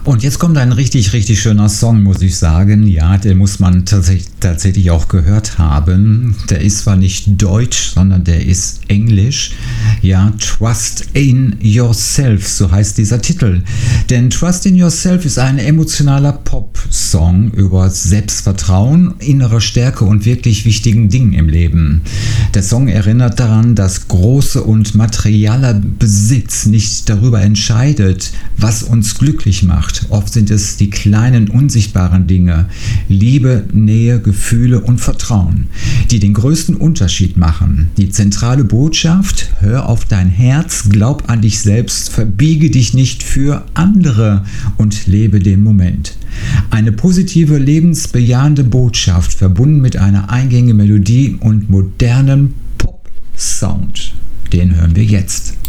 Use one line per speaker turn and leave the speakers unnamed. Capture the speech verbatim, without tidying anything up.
Und jetzt kommt ein richtig, richtig schöner Song, muss ich sagen. Ja, den muss man tatsächlich, tatsächlich auch gehört haben. Der ist zwar nicht deutsch, sondern der ist englisch. Ja, Trust in Yourself, so heißt dieser Titel. Denn Trust in Yourself ist ein emotionaler Pop-Song über Selbstvertrauen, innere Stärke und wirklich wichtigen Dingen im Leben. Der Song erinnert daran, dass große und materieller Besitz nicht darüber entscheidet, was uns glücklich macht. Oft sind es die kleinen, unsichtbaren Dinge, Liebe, Nähe, Gefühle und Vertrauen, die den größten Unterschied machen. Die zentrale Botschaft: Hör auf dein Herz, glaub an dich selbst, verbiege dich nicht für andere und lebe den Moment. Eine positive, lebensbejahende Botschaft, verbunden mit einer eingängigen Melodie und modernem Pop-Sound. Den hören wir jetzt.